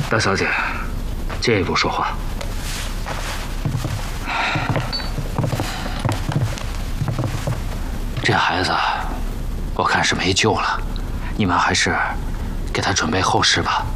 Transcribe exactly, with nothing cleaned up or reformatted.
大小姐，进一步说话。这孩子，我看是没救了，你们还是给他准备后事吧。